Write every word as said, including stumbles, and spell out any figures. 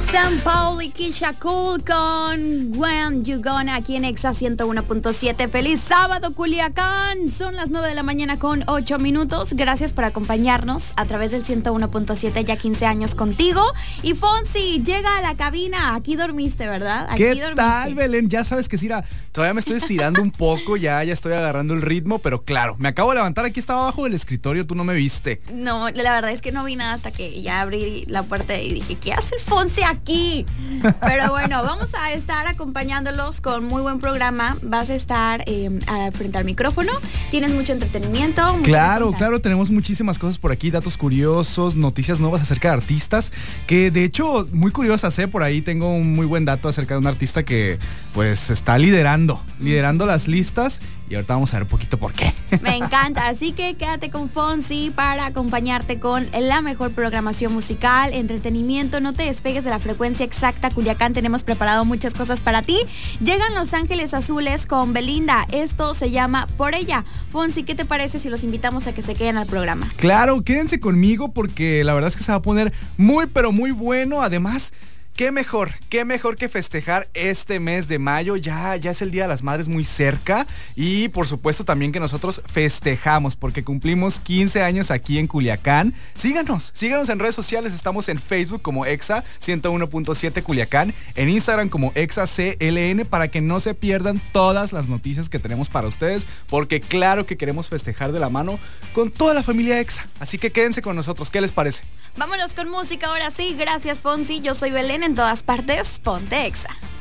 San Paul y Keisha Cole con When You Gonna aquí en Exa ciento uno punto siete. Feliz sábado, Culiacán. Son las nueve de la mañana con ocho minutos. Gracias por acompañarnos a través del ciento uno punto siete, ya quince años contigo. Y Fonsi, llega a la cabina. Aquí dormiste, ¿verdad? Aquí ¿Qué dormiste. tal, Belén? Ya sabes que sí, era, todavía me estoy estirando un poco, ya, ya estoy agarrando el ritmo, pero claro, me acabo de levantar, aquí estaba abajo del escritorio, tú no me viste. No, la verdad es que no vi nada hasta que ya abrí la puerta y dije, ¿qué hace el Fonsi aquí? Pero bueno, vamos a estar acompañándolos con muy buen programa. Vas a estar eh, a, frente al micrófono. Tienes mucho entretenimiento. Claro, claro, tenemos muchísimas cosas por aquí, datos curiosos, noticias nuevas acerca de artistas, que de hecho, muy curiosas, ¿eh? Por ahí tengo un muy buen dato acerca de un artista que pues está liderando, liderando las listas, y ahorita vamos a ver un poquito por qué. Me encanta, así que quédate con Fonsi para acompañarte con la mejor programación musical, entretenimiento. No te despegues de la frecuencia exacta. Culiacán, tenemos preparado muchas cosas para ti. Llegan Los Ángeles Azules con Belinda. Esto se llama Por Ella. Fonsi, ¿qué te parece si los invitamos a que se queden al programa? Claro, quédense conmigo porque la verdad es que se va a poner muy pero muy bueno. Además, qué mejor, qué mejor que festejar este mes de mayo. Ya, ya es el Día de las Madres muy cerca. Y por supuesto también que nosotros festejamos porque cumplimos quince años aquí en Culiacán. Síganos, síganos en redes sociales. Estamos en Facebook como Exa ciento uno punto siete Culiacán, en Instagram como Exa C L N, para que no se pierdan todas las noticias que tenemos para ustedes, porque claro que queremos festejar de la mano con toda la familia Exa. Así que quédense con nosotros, ¿qué les parece? Vámonos con música ahora sí. Gracias, Fonsi. Yo soy Belén. En todas partes, ponte Exa.